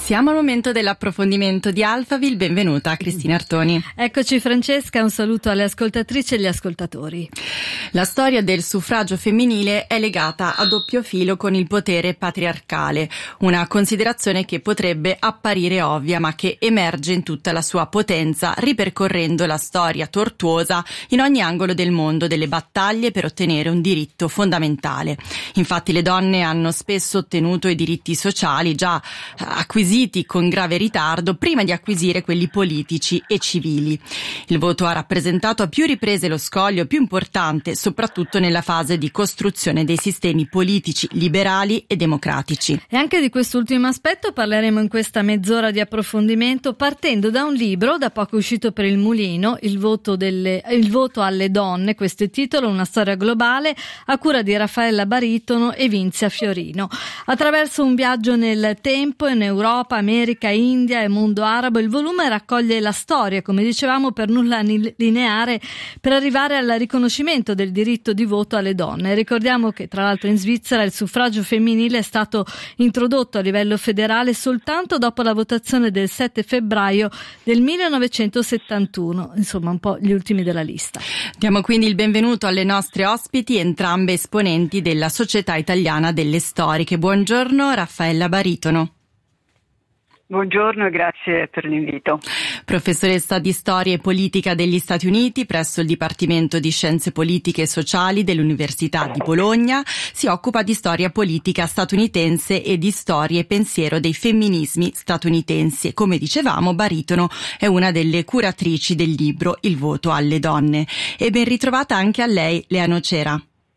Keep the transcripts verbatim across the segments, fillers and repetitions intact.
Siamo al momento dell'approfondimento di Alphaville. Benvenuta Cristina Artoni. Eccoci Francesca, un saluto alle ascoltatrici e agli ascoltatori. La storia del suffragio femminile è legata a doppio filo con il potere patriarcale, una considerazione che potrebbe apparire ovvia ma che emerge in tutta la sua potenza ripercorrendo la storia tortuosa in ogni angolo del mondo delle battaglie per ottenere un diritto fondamentale. Infatti le donne hanno spesso ottenuto i diritti sociali già acquisiti con grave ritardo prima di acquisire quelli politici e civili. Il voto ha rappresentato a più riprese lo scoglio più importante, soprattutto nella fase di costruzione dei sistemi politici liberali e democratici. E anche di quest'ultimo aspetto parleremo in questa mezz'ora di approfondimento, partendo da un libro da poco uscito per il Mulino, Il voto, delle, il voto alle donne, questo è il titolo, una storia globale, a cura di Raffaella Baritono e Vinzia Fiorino. Attraverso un viaggio nel tempo, in Europa, America, India e mondo arabo, il volume raccoglie la storia, come dicevamo, per nulla lineare, per arrivare al riconoscimento del diritto di voto alle donne. Ricordiamo che tra l'altro in Svizzera il suffragio femminile è stato introdotto a livello federale soltanto dopo la votazione del sette febbraio del millenovecentosettantuno, insomma un po' gli ultimi della lista. Diamo quindi il benvenuto alle nostre ospiti, entrambe esponenti della Società Italiana delle Storiche. Buongiorno Raffaella Baritono. Buongiorno e grazie per l'invito. Professoressa di Storia e Politica degli Stati Uniti presso il Dipartimento di Scienze Politiche e Sociali dell'Università di Bologna, si occupa di storia politica statunitense e di storia e pensiero dei femminismi statunitensi e, come dicevamo, Baritono è una delle curatrici del libro Il voto alle donne. E ben ritrovata anche a lei, Lea Nocera.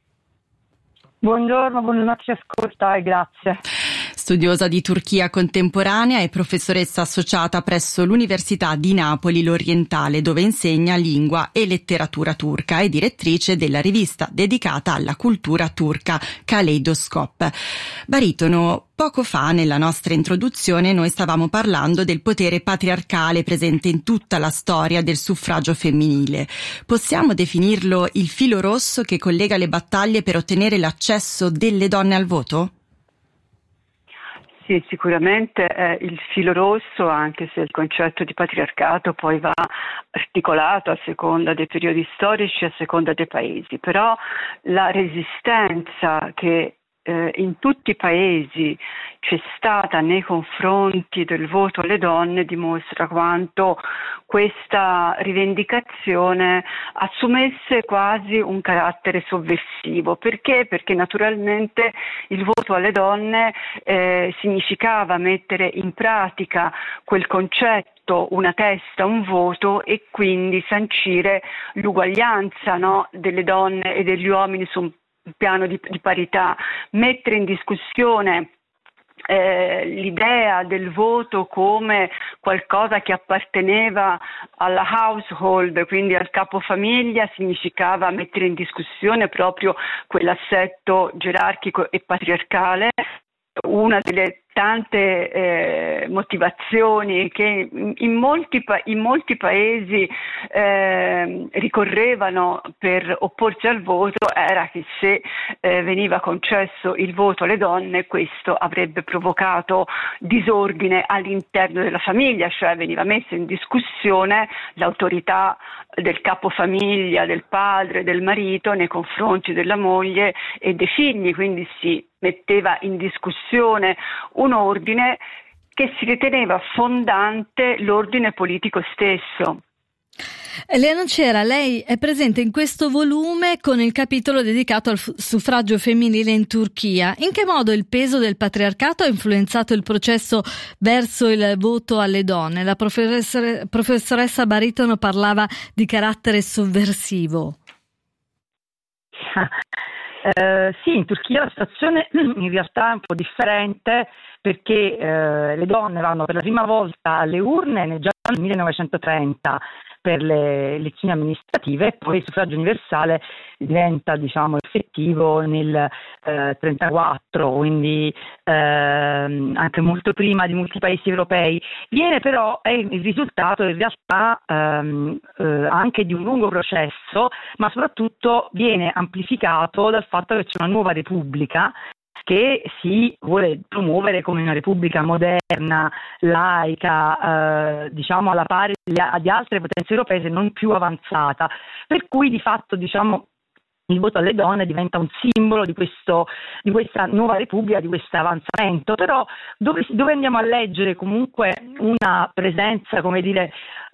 Buongiorno, buonanotte, ci ascolta e grazie. Studiosa di Turchia contemporanea e professoressa associata presso l'Università di Napoli l'Orientale, dove insegna lingua e letteratura turca, e direttrice della rivista dedicata alla cultura turca Kaleidoscope. Baritono, poco fa nella nostra introduzione noi stavamo parlando del potere patriarcale presente in tutta la storia del suffragio femminile. Possiamo definirlo il filo rosso che collega le battaglie per ottenere l'accesso delle donne al voto? Sì, sicuramente è il filo rosso, anche se il concetto di patriarcato poi va articolato a seconda dei periodi storici, a seconda dei paesi, però la resistenza che eh, in tutti i paesi c'è stata nei confronti del voto alle donne dimostra quanto questa rivendicazione assumesse quasi un carattere sovversivo. Perché? Perché naturalmente il voto alle donne eh, significava mettere in pratica quel concetto, una testa, un voto, e quindi sancire l'uguaglianza, no, delle donne e degli uomini su un piano di, di parità, mettere in discussione Eh, l'idea del voto come qualcosa che apparteneva alla household, quindi al capofamiglia, significava mettere in discussione proprio quell'assetto gerarchico e patriarcale. Una delle tante eh, motivazioni che in, in, molti, pa- in molti paesi eh, ricorrevano per opporsi al voto era che se eh, veniva concesso il voto alle donne, questo avrebbe provocato disordine all'interno della famiglia, cioè veniva messa in discussione l'autorità del capofamiglia, del padre, del marito nei confronti della moglie e dei figli, quindi si metteva in discussione un ordine che si riteneva fondante l'ordine politico stesso. Lea Nocera, lei è presente in questo volume con il capitolo dedicato al suffragio femminile in Turchia. In che modo il peso del patriarcato ha influenzato il processo verso il voto alle donne? La professor- professoressa Baritono parlava di carattere sovversivo. Uh, sì, in Turchia la situazione in realtà è un po' differente perché uh, le donne vanno per la prima volta alle urne già nel millenovecentotrenta per le elezioni amministrative, e poi il suffragio universale diventa, diciamo, effettivo nel eh, trentaquattro, quindi eh, anche molto prima di molti paesi europei. Viene però, è il risultato in realtà ehm, eh, anche di un lungo processo, ma soprattutto viene amplificato dal fatto che c'è una nuova repubblica che si vuole promuovere come una repubblica moderna, laica, eh, diciamo alla pari di altre potenze europee, se non più avanzata, per cui di fatto diciamo il voto alle donne diventa un simbolo di, questo, di questa nuova repubblica, di questo avanzamento, però dove, dove andiamo a leggere comunque una presenza, come dire,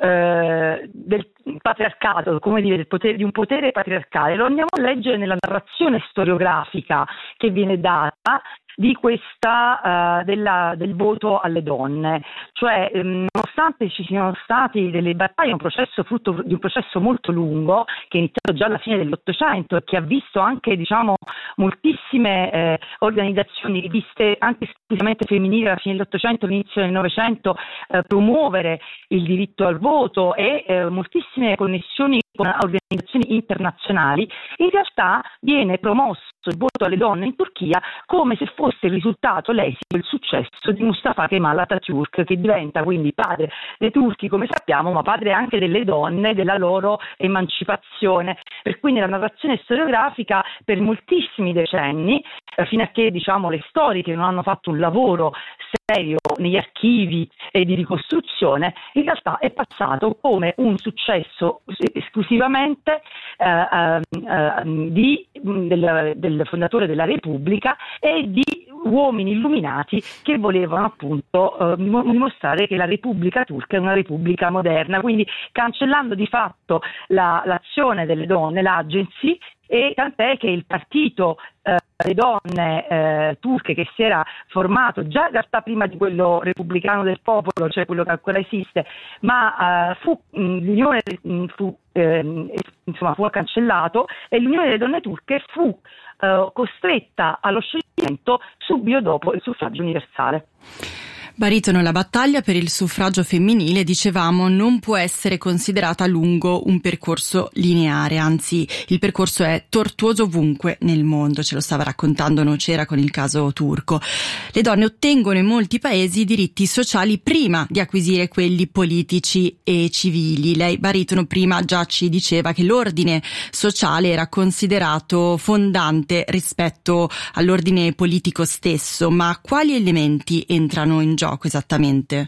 eh, del patriarcato, come dire, del potere, di un potere patriarcale, lo andiamo a leggere nella narrazione storiografica che viene data di questa uh, della, del voto alle donne, cioè ehm, nonostante ci siano stati delle battaglie, un processo frutto di un processo molto lungo che è iniziato già alla fine dell'Ottocento e che ha visto anche diciamo moltissime eh, organizzazioni, riviste anche esclusivamente femminili alla fine dell'Ottocento, all'inizio del Novecento eh, promuovere il diritto al voto e eh, moltissime connessioni con organizzazioni internazionali, in realtà viene promosso il voto alle donne in Turchia come se fosse il risultato, l'esito, il successo di Mustafa Kemal Atatürk, che diventa quindi padre dei turchi, come sappiamo, ma padre anche delle donne, della loro emancipazione. Per cui nella narrazione storiografica per moltissimi decenni, eh, fino a che diciamo le storiche non hanno fatto un lavoro serio negli archivi e di ricostruzione, in realtà è passato come un successo esclusivamente eh, eh, di, del, del fondatore della Repubblica e di uomini illuminati che volevano appunto eh, dimostrare che la Repubblica turca è una repubblica moderna, quindi cancellando di fatto la, l'azione delle donne, l'Agency, e tant'è che il partito eh, le donne eh, turche, che si era formato già in realtà prima di quello repubblicano del popolo, cioè quello che ancora esiste, ma eh, fu mh, l'unione mh, fu, eh, insomma, fu cancellato e l'Unione delle Donne Turche fu eh, costretta allo scioglimento subito dopo il suffragio universale. Baritono, la battaglia per il suffragio femminile, dicevamo, non può essere considerata lungo un percorso lineare, anzi il percorso è tortuoso ovunque nel mondo, ce lo stava raccontando Nocera con il caso turco. Le donne ottengono in molti paesi diritti sociali prima di acquisire quelli politici e civili. Lei, Baritono, prima già ci diceva che l'ordine sociale era considerato fondante rispetto all'ordine politico stesso, ma quali elementi entrano in gioco esattamente?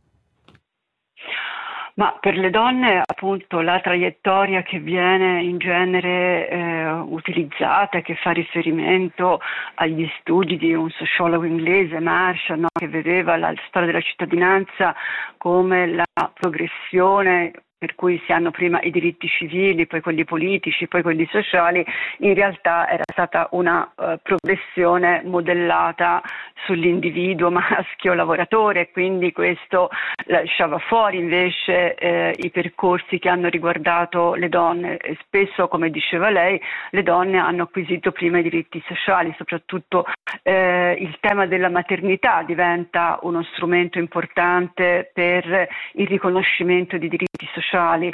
Ma per le donne appunto la traiettoria che viene in genere eh, utilizzata, che fa riferimento agli studi di un sociologo inglese, Marshall, no, che vedeva la storia della cittadinanza come la progressione per cui si hanno prima i diritti civili, poi quelli politici, poi quelli sociali, in realtà era stata una uh, progressione modellata sull'individuo maschio lavoratore, e quindi questo lasciava fuori invece eh, i percorsi che hanno riguardato le donne. E spesso, come diceva lei, le donne hanno acquisito prima i diritti sociali, soprattutto eh, il tema della maternità diventa uno strumento importante per il riconoscimento di diritti sociali. Sociali,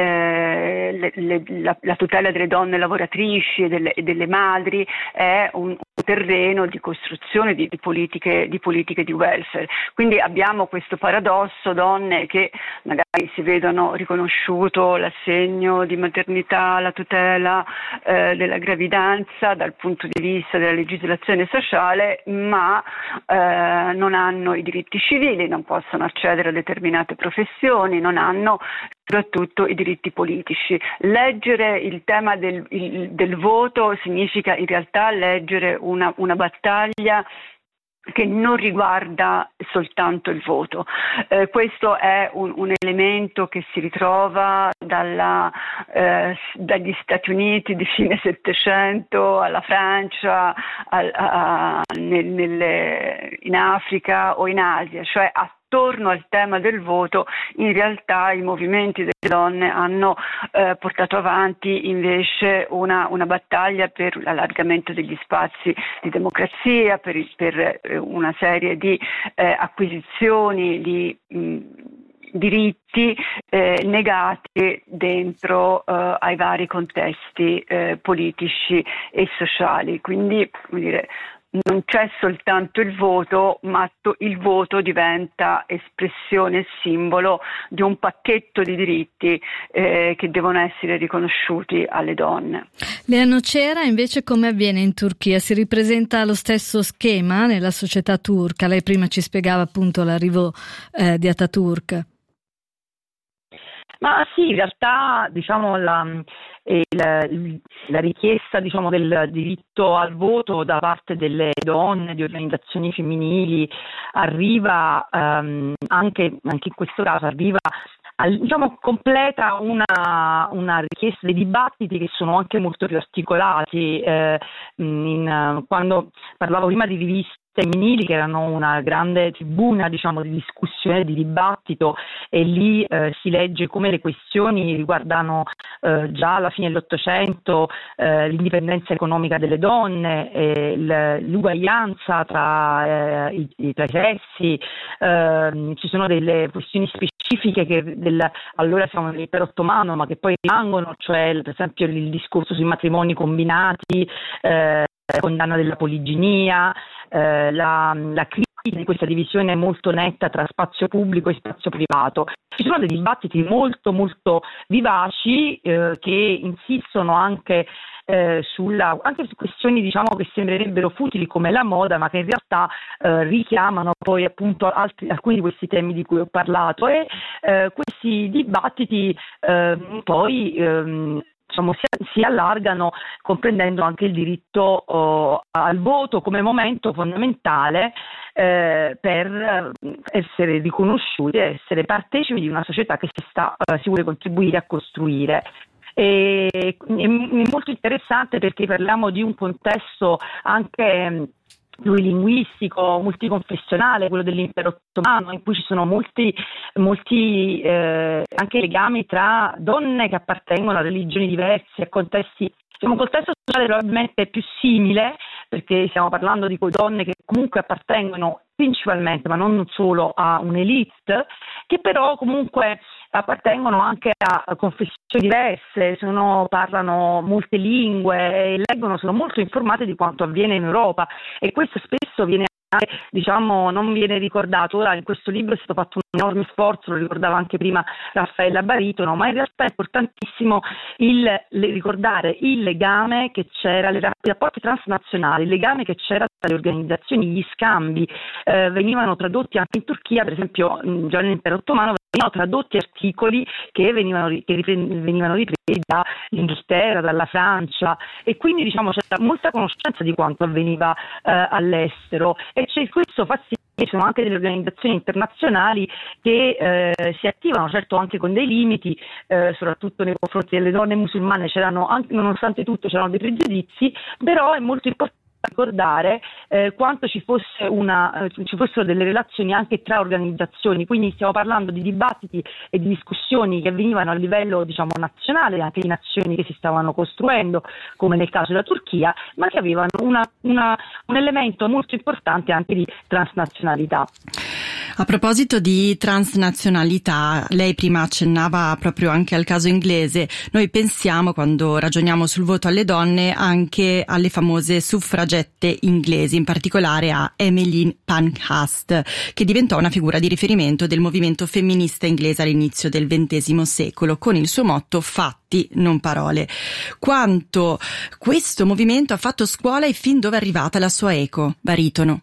eh, le, le, la, la tutela delle donne lavoratrici e delle, e delle madri è un, un terreno di costruzione di, di, politiche, di politiche di welfare. Quindi abbiamo questo paradosso: donne che magari si vedono riconosciuto l'assegno di maternità, la tutela eh, della gravidanza dal punto di vista della legislazione sociale, ma eh, non hanno i diritti civili, non possono accedere a determinate professioni, non hanno soprattutto i diritti politici. Leggere il tema del, il, del voto significa in realtà leggere una, una battaglia che non riguarda soltanto il voto. Eh, questo è un, un elemento che si ritrova dalla, eh, dagli Stati Uniti di fine Settecento alla Francia, al, a, nel, nelle, in Africa o in Asia, cioè a Attorno al tema del voto in realtà i movimenti delle donne hanno eh, portato avanti invece una, una battaglia per l'allargamento degli spazi di democrazia, per, per eh, una serie di eh, acquisizioni di mh, diritti eh, negati dentro eh, ai vari contesti eh, politici e sociali. Quindi, come dire, non c'è soltanto il voto, ma il voto diventa espressione e simbolo di un pacchetto di diritti eh, che devono essere riconosciuti alle donne. Lea Nocera, invece, come avviene in Turchia? Si ripresenta lo stesso schema nella società turca? Lei prima ci spiegava appunto l'arrivo eh, di Ataturk. Ma sì, in realtà diciamo la, il, la richiesta diciamo, del diritto al voto da parte delle donne, di organizzazioni femminili, arriva um, anche, anche in questo caso arriva diciamo completa una, una richiesta dei dibattiti che sono anche molto più articolati. Eh, in, quando parlavo prima di riviste femminili che erano una grande tribuna diciamo di discussione, di dibattito, e lì eh, si legge come le questioni riguardano eh, già alla fine dell'Ottocento eh, l'indipendenza economica delle donne, eh, l'uguaglianza tra, eh, i, tra i sessi, eh, ci sono delle questioni specifiche che del, allora siamo nell'impero ottomano ma che poi rimangono, cioè per esempio il discorso sui matrimoni combinati, eh, condanna della poliginia, eh, la, la critica di questa divisione molto netta tra spazio pubblico e spazio privato. Ci sono dei dibattiti molto molto vivaci eh, che insistono anche eh, sulla anche su questioni diciamo che sembrerebbero futili come la moda, ma che in realtà eh, richiamano poi appunto altri, alcuni di questi temi di cui ho parlato, e eh, questi dibattiti eh, poi ehm, Diciamo, si, si allargano comprendendo anche il diritto oh, al voto come momento fondamentale eh, per essere riconosciuti e essere partecipi di una società che si, sta, eh, si vuole contribuire a costruire. E, è, è molto interessante perché parliamo di un contesto anche plurilinguistico, multiconfessionale, quello dell'impero ottomano, in cui ci sono molti, molti eh, anche legami tra donne che appartengono a religioni diverse, a contesti, diciamo, un contesto sociale probabilmente più simile, perché stiamo parlando di donne che comunque appartengono principalmente, ma non solo, a un'elite, che però comunque appartengono anche a confessioni diverse, sono, parlano molte lingue e leggono, sono molto informate di quanto avviene in Europa, e questo spesso viene diciamo non viene ricordato. Ora in questo libro è stato fatto un enorme sforzo, lo ricordava anche prima Raffaella Baritono, ma in realtà è importantissimo il, il ricordare il legame che c'era, i rapporti transnazionali, il legame che c'era tra le organizzazioni, gli scambi eh, venivano tradotti anche in Turchia, per esempio già nell'impero ottomano venivano tradotti articoli che venivano, che venivano ripresi dall'Inghilterra, dalla Francia, e quindi diciamo c'era molta conoscenza di quanto avveniva eh, all'estero, e c'è, questo fa sì che ci sono anche delle organizzazioni internazionali che eh, si attivano, certo anche con dei limiti, eh, soprattutto nei confronti delle donne musulmane c'erano anche, nonostante tutto c'erano dei pregiudizi, però è molto importante ricordare eh, quanto ci fosse una eh, ci fossero delle relazioni anche tra organizzazioni, quindi stiamo parlando di dibattiti e di discussioni che avvenivano a livello diciamo nazionale, anche di nazioni che si stavano costruendo come nel caso della Turchia, ma che avevano una, una, un elemento molto importante anche di transnazionalità. A proposito di transnazionalità, lei prima accennava proprio anche al caso inglese. Noi pensiamo, quando ragioniamo sul voto alle donne, anche alle famose suffragette inglesi, in particolare a Emmeline Pankhurst, che diventò una figura di riferimento del movimento femminista inglese all'inizio del ventesimo secolo, con il suo motto "fatti, non parole". Quanto questo movimento ha fatto scuola e fin dove è arrivata la sua eco, Baritono?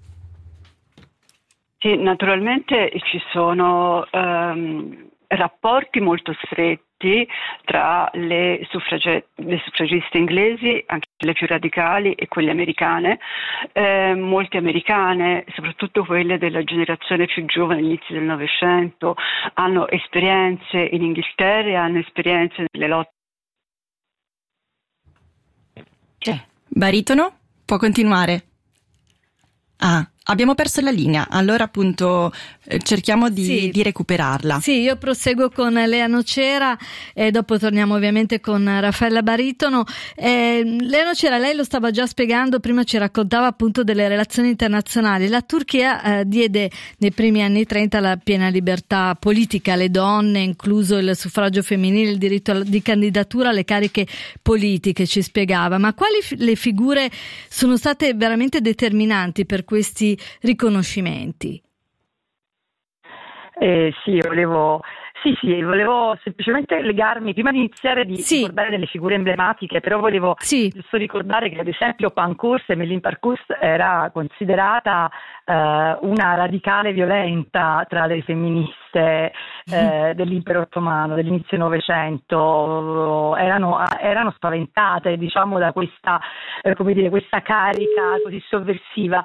Sì, naturalmente ci sono um, rapporti molto stretti tra le, suffrage- le suffragiste inglesi, anche le più radicali, e quelle americane. Eh, molte americane, soprattutto quelle della generazione più giovane, all'inizio del Novecento, hanno esperienze in Inghilterra, hanno esperienze nelle lotte. Baritono? Può continuare? Ah. Abbiamo perso la linea, allora appunto eh, cerchiamo di, sì. di recuperarla. Sì, io proseguo con Lea Nocera e dopo torniamo ovviamente con Raffaella Baritono. Eh, Lea Nocera, lei lo stava già spiegando, prima ci raccontava appunto delle relazioni internazionali. La Turchia eh, diede nei primi anni trenta la piena libertà politica alle donne, incluso il suffragio femminile, il diritto di candidatura alle cariche politiche, ci spiegava. Ma quali f- le figure sono state veramente determinanti per questi riconoscimenti? Eh, sì, volevo, sì, sì, volevo semplicemente legarmi, prima di iniziare di sì. ricordare delle figure emblematiche, però volevo sì. giusto ricordare che ad esempio Pankhurst, Emmeline Pankhurst era considerata eh, una radicale violenta tra le femministe eh, dell'impero ottomano dell'inizio Novecento, erano, erano spaventate, diciamo, da questa, eh, come dire, questa carica così sovversiva.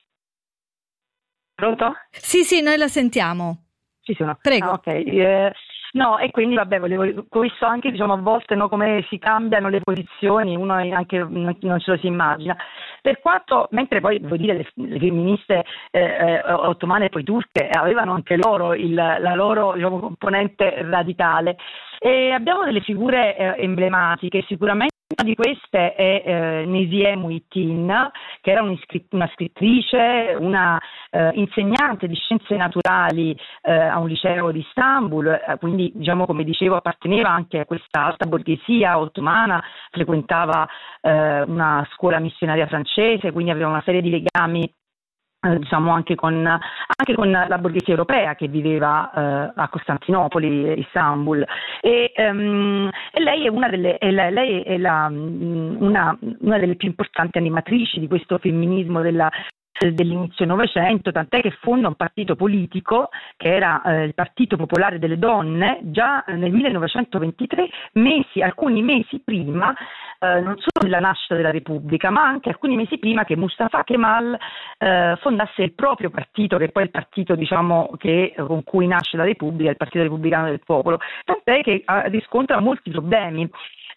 Pronto? Sì, sì, noi la sentiamo. Ci sono. Prego. Ah, ok. Eh, no, e quindi vabbè, volevo questo anche, diciamo, a volte, no, come si cambiano le posizioni, uno anche non, non ce lo si immagina. Per quanto, mentre poi devo dire le, le femministe eh, eh, ottomane e poi turche avevano anche loro il, la loro, diciamo, componente radicale, e abbiamo delle figure eh, emblematiche sicuramente. Una di queste è eh, Nezihe Muhittin, che era una scrittrice, una eh, insegnante di scienze naturali eh, a un liceo di Istanbul, eh, quindi, diciamo, come dicevo, apparteneva anche a questa alta borghesia ottomana, frequentava eh, una scuola missionaria francese, quindi aveva una serie di legami diciamo anche con, anche con la borghesia europea che viveva eh, a Costantinopoli, Istanbul, e, um, e lei è una delle è la, lei è la, una, una delle più importanti animatrici di questo femminismo della dell'inizio Novecento, tant'è che fonda un partito politico che era eh, il Partito Popolare delle Donne già nel millenovecentoventitré, mesi, alcuni mesi prima eh, non solo della nascita della Repubblica, ma anche alcuni mesi prima che Mustafa Kemal eh, fondasse il proprio partito, che poi è il partito, diciamo, che, con cui nasce la Repubblica, il Partito Repubblicano del Popolo, tant'è che eh, riscontra molti problemi.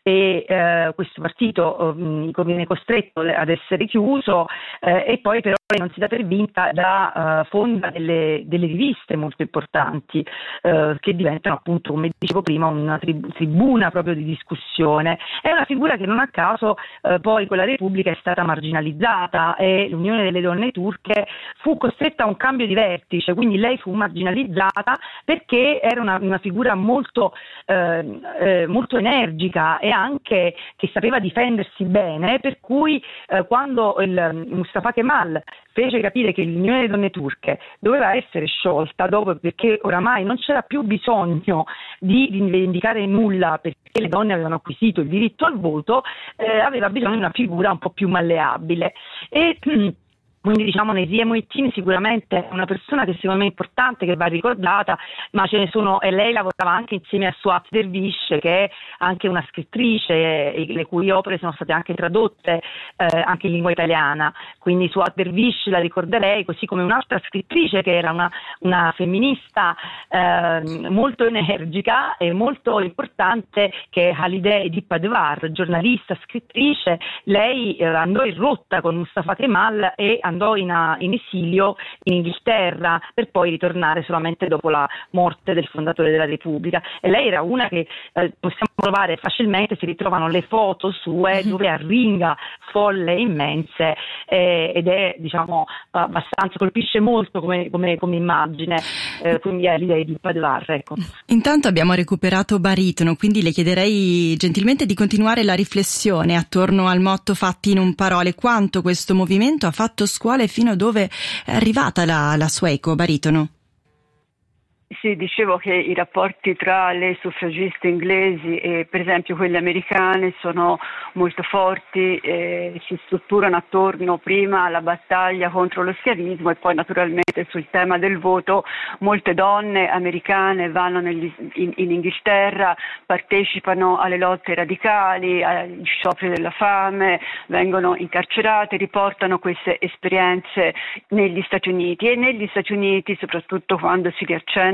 E eh, questo partito eh, viene costretto ad essere chiuso eh, e poi però non si dà per vinta da uh, fonda delle, delle riviste molto importanti uh, che diventano, appunto, come dicevo prima, una trib- tribuna proprio di discussione. È una figura che non a caso uh, poi con la Repubblica è stata marginalizzata e l'Unione delle Donne Turche fu costretta a un cambio di vertice, quindi lei fu marginalizzata perché era una, una figura molto, uh, eh, molto energica e anche che sapeva difendersi bene, per cui uh, quando il Mustafa Kemal fece capire che l'Unione delle Donne Turche doveva essere sciolta dopo, perché oramai non c'era più bisogno di rivendicare nulla perché le donne avevano acquisito il diritto al voto, eh, aveva bisogno di una figura un po' più malleabile. E quindi, diciamo, Nezihe Muhittin sicuramente è una persona che secondo me è importante, che va ricordata, ma ce ne sono, e lei lavorava anche insieme a Suat Dervish, che è anche una scrittrice, e le cui opere sono state anche tradotte eh, anche in lingua italiana. Quindi Suat Dervish la ricorderei, così come un'altra scrittrice che era una, una femminista eh, molto energica e molto importante, che è Halide Edip Advar, giornalista, scrittrice. Lei eh, andò in rotta con Mustafa Kemal e andò in, in esilio in Inghilterra per poi ritornare solamente dopo la morte del fondatore della Repubblica, e lei era una che eh, possiamo trovare facilmente, si ritrovano le foto sue dove arringa folle immense eh, ed è, diciamo, abbastanza, colpisce molto come, come, come immagine, eh, quindi è l'idea di Padvar, ecco. Intanto abbiamo recuperato Baritono, quindi le chiederei gentilmente di continuare la riflessione attorno al motto "fatti in un parole". Quanto questo movimento ha fatto scuola e fino a dove è arrivata la, la sua eco, Baritono? Sì, dicevo che i rapporti tra le suffragiste inglesi e per esempio quelle americane sono molto forti, eh, si strutturano attorno prima alla battaglia contro lo schiavismo e poi naturalmente sul tema del voto. Molte donne americane vanno negli, in, in Inghilterra, partecipano alle lotte radicali, agli scioperi della fame, vengono incarcerate, riportano queste esperienze negli Stati Uniti, e negli Stati Uniti, soprattutto quando si riaccende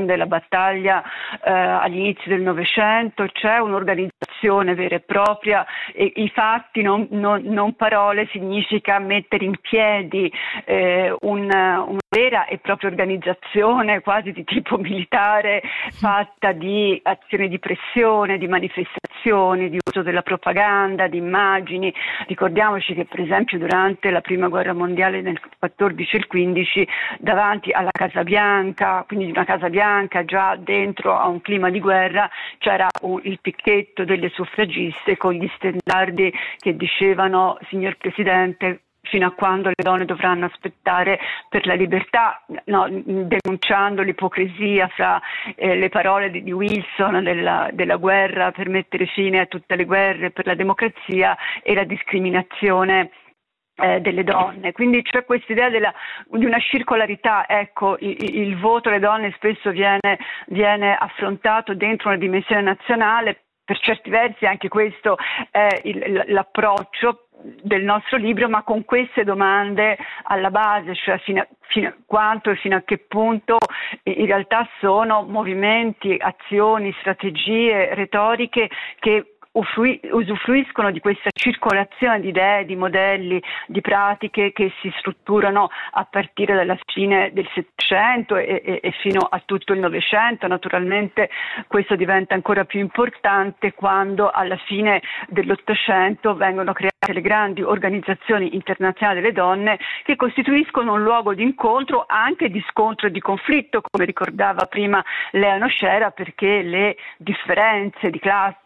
nasconde la battaglia eh, agli inizi del Novecento, c'è un'organizzazione vera e propria, e i fatti non, non, non parole, significa mettere in piedi eh, un, una vera e propria organizzazione quasi di tipo militare, fatta di azioni di pressione, di manifestazioni, di uso della propaganda, di immagini. Ricordiamoci che per esempio durante la prima guerra mondiale nel quattordici e il quindici, davanti alla Casa Bianca, quindi una Casa Bianca già dentro a un clima di guerra, c'era un, il picchetto delle suffragiste con gli stendardi che dicevano: signor Presidente, fino a quando le donne dovranno aspettare per la libertà, no, denunciando l'ipocrisia fra eh, le parole di, di Wilson della, della guerra per mettere fine a tutte le guerre, per la democrazia, e la discriminazione Eh, delle donne. Quindi c'è questa idea della, di una circolarità. Ecco, il, il voto alle donne spesso viene, viene affrontato dentro una dimensione nazionale. Per certi versi anche questo è il, l'approccio del nostro libro, ma con queste domande alla base, cioè fino a, fino a quanto e fino a che punto in realtà sono movimenti, azioni, strategie, retoriche che usufruiscono di questa circolazione di idee, di modelli, di pratiche che si strutturano a partire dalla fine del Settecento e, e, e fino a tutto il Novecento. Naturalmente questo diventa ancora più importante quando alla fine dell'Ottocento vengono create le grandi organizzazioni internazionali delle donne, che costituiscono un luogo di incontro, anche di scontro e di conflitto, come ricordava prima Lea Nocera, perché le differenze di classe,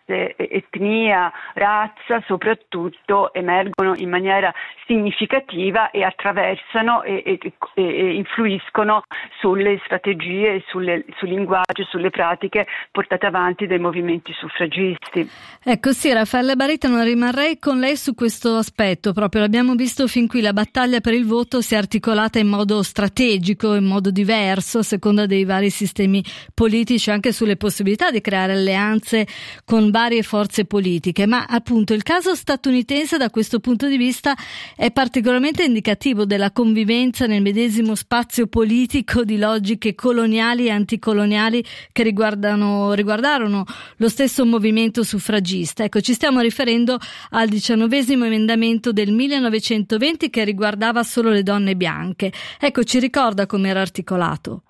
etnia, razza soprattutto emergono in maniera significativa e attraversano e, e, e influiscono sulle strategie, sulle, sul linguaggio, sulle pratiche portate avanti dai movimenti suffragisti. Ecco sì, Raffaella Barita, non rimarrei con lei su questo aspetto, proprio l'abbiamo visto fin qui, la battaglia per il voto si è articolata in modo strategico, in modo diverso a seconda dei vari sistemi politici, anche sulle possibilità di creare alleanze con varie forze politiche, ma appunto il caso statunitense da questo punto di vista è particolarmente indicativo della convivenza nel medesimo spazio politico di logiche coloniali e anticoloniali che riguardano, riguardarono lo stesso movimento suffragista. Ecco, ci stiamo riferendo al diciannovesimo emendamento del millenovecentoventi che riguardava solo le donne bianche. Ecco, ci ricorda come era articolato?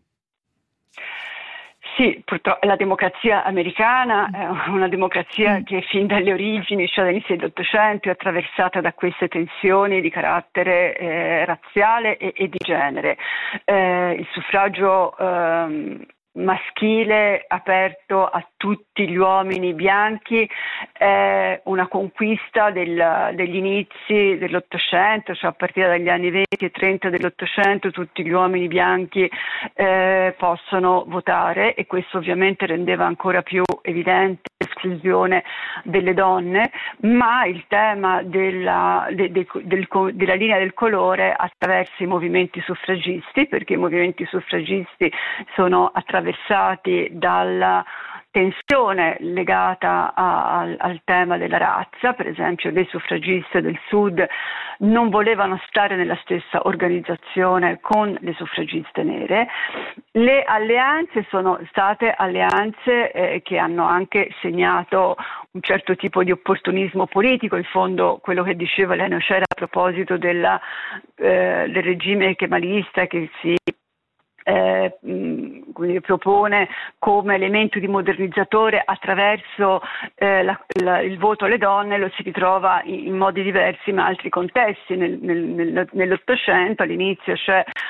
Sì, purtroppo la democrazia americana è una democrazia che fin dalle origini, cioè dall'inizio dell'Ottocento, è attraversata da queste tensioni di carattere eh, razziale e, e di genere. Eh, il suffragio ehm, maschile aperto a tutti gli uomini bianchi è una conquista del, degli inizi dell'Ottocento, cioè a partire dagli anni venti e trenta dell'Ottocento tutti gli uomini bianchi eh, possono votare, e questo ovviamente rendeva ancora più evidente l'esclusione delle donne, ma il tema della, de, de, del, della linea del colore attraverso i movimenti suffragisti, perché i movimenti suffragisti sono attraversati dalla tensione legata a, al, al tema della razza. Per esempio le suffragiste del Sud non volevano stare nella stessa organizzazione con le suffragiste nere. Le alleanze sono state alleanze eh, che hanno anche segnato un certo tipo di opportunismo politico, in fondo quello che diceva Lea Nocera a proposito della, eh, del regime kemalista che si Eh, quindi propone come elemento di modernizzatore attraverso eh, la, la, il voto alle donne, lo si ritrova in, in modi diversi in altri contesti. Nel, nel, nell'Ottocento all'inizio c'è